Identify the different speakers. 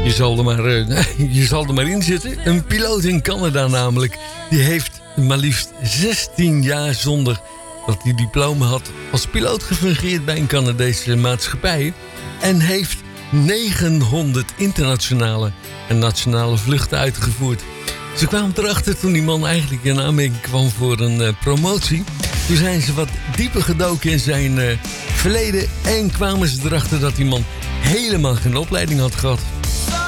Speaker 1: Je zal er maar in zitten. Een piloot in Canada namelijk. Die heeft maar liefst 16 jaar zonder dat hij diploma had als piloot gefungeerd bij een Canadese maatschappij. En heeft 900 internationale en nationale vluchten uitgevoerd. Ze kwamen erachter toen die man eigenlijk in aanmerking kwam voor een promotie. Toen zijn ze wat dieper gedoken in zijn verleden en kwamen ze erachter dat die man helemaal geen opleiding had gehad.